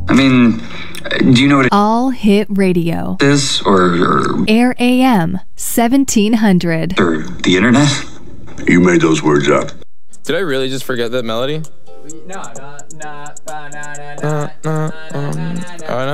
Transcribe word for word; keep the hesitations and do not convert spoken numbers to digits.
I mean, do you know what it All Hit Radio. is? Or, or, Air A M, seventeen hundred. or the internet? You made those words up. Did I really just forget that melody? No, no, no, Uh, uh, um, oh, no.